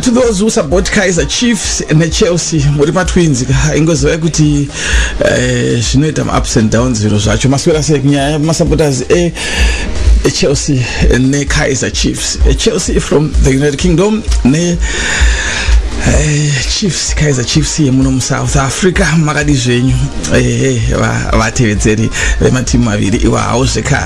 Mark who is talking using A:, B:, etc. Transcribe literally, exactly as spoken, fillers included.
A: to those who support Kaizer Chiefs and Chelsea, Moripa Twins, ingozo ekuti zvinoita ma ups and downs zviro zvacho maswera sekunyaya masupporters e Chelsea ne Kaizer Chiefs. Chelsea from the United Kingdom ne Chiefs, Kaizer Chiefs yemuno mu South Africa makadi zvenyu eh vatevedzeri vematimu maviri iwa hauzveka